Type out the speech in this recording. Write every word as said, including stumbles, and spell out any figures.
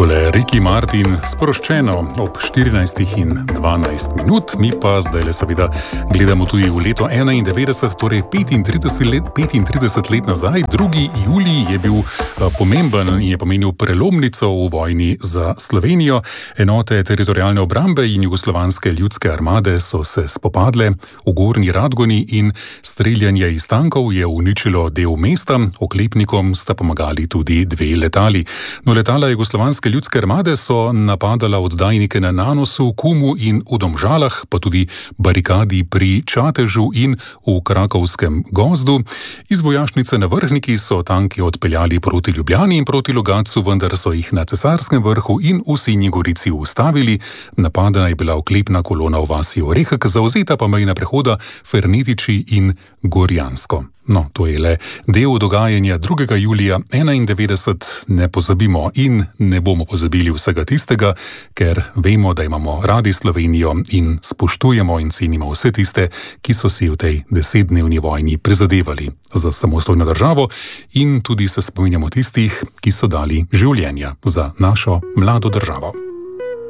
Takole, Ricky Martin, sproščeno ob štirinajstih in dvanajst minut, mi pa zdaj le seveda gledamo tudi v leto enaindevetdeset, torej petintrideset let, petintrideset let nazaj. drugi julij je bil pomemben in je pomenil prelomnico v vojni za Slovenijo. Enote teritorialne obrambe in jugoslovanske ljudske armade so se spopadle v Gornji Radgoni in streljanje iz tankov je uničilo del mesta, oklepnikom sta pomagali tudi dve letali. No, letala jugoslovanske ljudske armade so napadala oddajnike na Nanosu, Kumu in v Domžalah, pa tudi barikadi pri Čatežu in v Krakovskem gozdu. Iz vojašnice na Vrhniki so tanki odpeljali proti Ljubljani in proti Logatcu, vendar so jih na Cesarskem vrhu in v Sinji Gorici ustavili. Napadena je bila oklepna kolona v vasi Orehek, zavzeta pa mejna prehoda Fernetiči in Gorjansko. No, to je le del dogajanja drugega julija enaindevetdeset, ne pozabimo in ne bomo pozabili vsega tistega, ker vemo, da imamo radi Slovenijo in spoštujemo in cenimo vse tiste, ki so si v tej desetdnevni vojni prizadevali za samostojno državo in tudi se spominjamo tistih, ki so dali življenja za našo mlado državo.